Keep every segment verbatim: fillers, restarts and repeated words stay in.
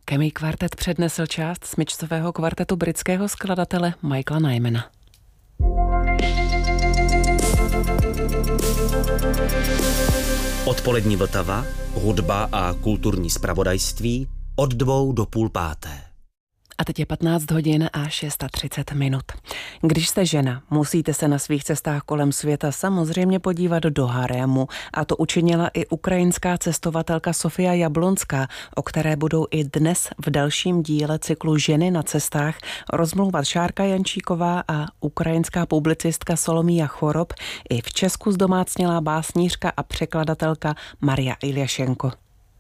Chemie kvartet přednesl část smyčcového kvartetu britského skladatele Michaela Nymana. Odpolední Vltava, hudba a kulturní zpravodajství od dvou do půl páté. A teď je patnáct hodin a třicet šest minut. Když jste žena, musíte se na svých cestách kolem světa samozřejmě podívat do harému. A to učinila i ukrajinská cestovatelka Sofia Jablonská, o které budou i dnes v dalším díle cyklu Ženy na cestách rozmlouvat Šárka Jančíková a ukrajinská publicistka Solomija Chorob, i v Česku zdomácnělá básnířka a překladatelka Maria Iljašenko.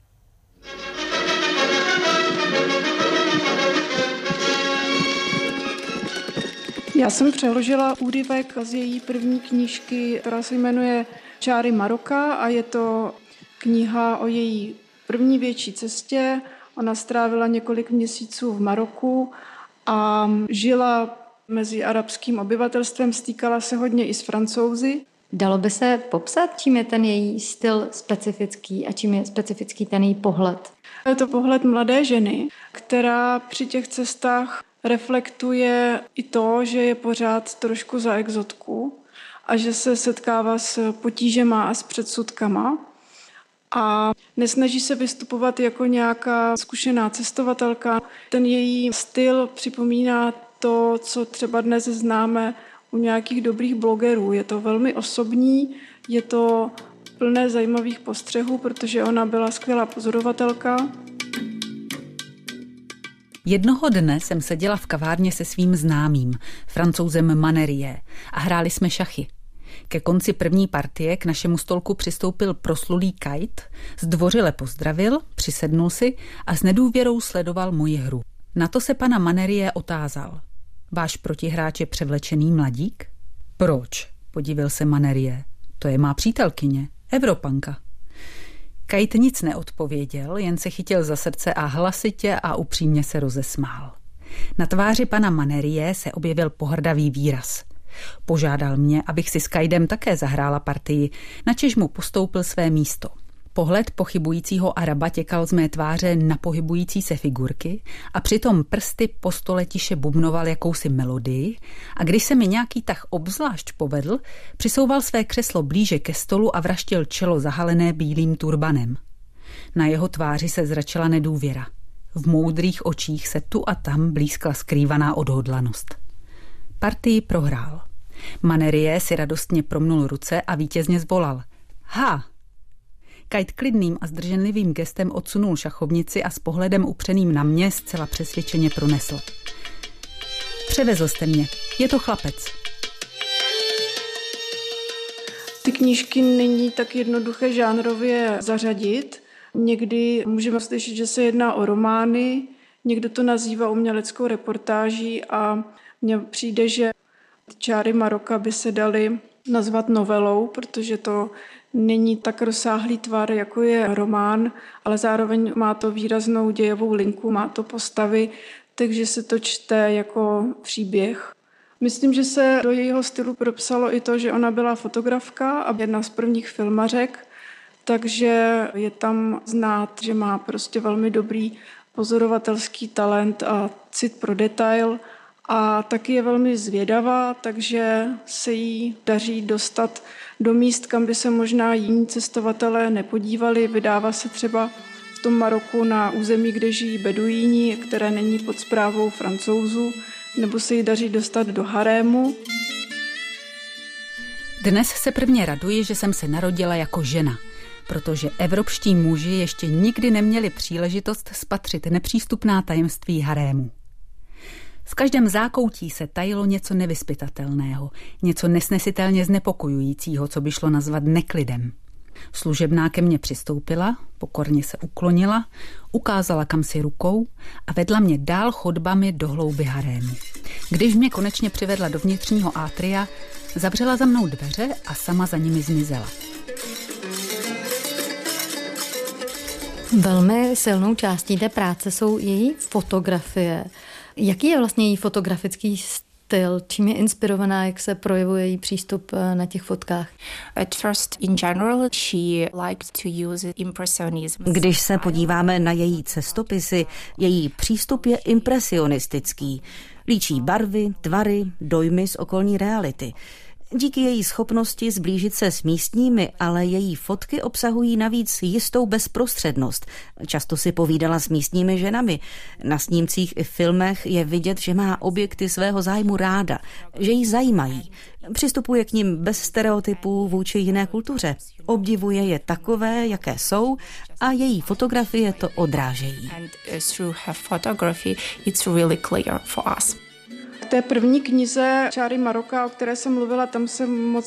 Já jsem přeložila úryvek z její první knížky, která se jmenuje Čáry Maroka a je to kniha o její první větší cestě. Ona strávila několik měsíců v Maroku a žila mezi arabským obyvatelstvem, stýkala se hodně i s Francouzi. Dalo by se popsat, čím je ten její styl specifický a čím je specifický ten její pohled? Je to pohled mladé ženy, která při těch cestách reflektuje i to, že je pořád trošku za exotku a že se setkává s potížema a s předsudkama a nesnaží se vystupovat jako nějaká zkušená cestovatelka. Ten její styl připomíná to, co třeba dnes známe u nějakých dobrých blogerů. Je to velmi osobní, je to plné zajímavých postřehů, protože ona byla skvělá pozorovatelka. Jednoho dne jsem seděla v kavárně se svým známým, Francouzem Manerié, a hráli jsme šachy. Ke konci první partie k našemu stolku přistoupil proslulý Kajt, zdvořile pozdravil, přisednul si a s nedůvěrou sledoval moji hru. Na to se pana Manerié otázal. Váš protihráč je převlečený mladík? Proč? Podivil se Manerié. To je má přítelkyně, Evropanka. Kajt nic neodpověděl, jen se chytil za srdce a hlasitě a upřímně se rozesmál. Na tváři pana Manerié se objevil pohrdavý výraz. Požádal mě, abych si s Kajdem také zahrála partii, načež mu postoupil své místo. Pohled pochybujícího Araba těkal z mé tváře na pohybující se figurky a přitom prsty po stole tiše bubnoval jakousi melodii a když se mi nějaký tah obzvlášť povedl, přisouval své křeslo blíže ke stolu a vraštil čelo zahalené bílým turbanem. Na jeho tváři se zračila nedůvěra. V moudrých očích se tu a tam blízkla skrývaná odhodlanost. Partii prohrál. Manerié si radostně promnul ruce a vítězně zvolal. Ha! Kajt klidným a zdrženlivým gestem odsunul šachovnici a s pohledem upřeným na mě zcela přesvědčeně pronesl. Převezl jste mě, je to chlapec. Ty knížky není tak jednoduché žánrově zařadit. Někdy můžeme slyšet, že se jedná o romány, někdo to nazývá uměleckou reportáží a mně přijde, že Čáry Maroka by se daly nazvat novelou, protože to není tak rozsáhlý tvar, jako je román, ale zároveň má to výraznou dějovou linku, má to postavy, takže se to čte jako příběh. Myslím, že se do jejího stylu propsalo i to, že ona byla fotografka a jedna z prvních filmařek, takže je tam znát, že má prostě velmi dobrý pozorovatelský talent a cit pro detail a taky je velmi zvědavá, takže se jí daří dostat do míst, kam by se možná jiní cestovatelé nepodívali. Vydává se třeba v tom Maroku na území, kde žijí beduíni, které není pod správou Francouzů, nebo se jí daří dostat do harému. Dnes se prvně raduji, že jsem se narodila jako žena, protože evropští muži ještě nikdy neměli příležitost spatřit nepřístupná tajemství harému. V každém zákoutí se tajilo něco nevyzpytatelného, něco nesnesitelně znepokojujícího, co by šlo nazvat neklidem. Služebná ke mně přistoupila, pokorně se uklonila, ukázala kamsi rukou a vedla mě dál chodbami do hlouby harému. Když mě konečně přivedla do vnitřního átria, zavřela za mnou dveře a sama za nimi zmizela. Velmi silnou částí té práce jsou její fotografie. Jaký je vlastně její fotografický styl, čím je inspirovaná, jak se projevuje její přístup na těch fotkách? At first, in general, she liked to use impressionism. Když se podíváme na její cestopisy, její přístup je impresionistický. Líčí barvy, tvary, dojmy z okolní reality. Díky její schopnosti zblížit se s místními, ale její fotky obsahují navíc jistou bezprostřednost. Často si povídala s místními ženami. Na snímcích i filmech je vidět, že má objekty svého zájmu ráda, že jí zajímají. Přistupuje k nim bez stereotypů vůči jiné kultuře. Obdivuje je takové, jaké jsou, a její fotografie to odrážejí. And through her photography, it's really clear for us. V té první knize Čáry Maroka, o které jsem mluvila, tam se moc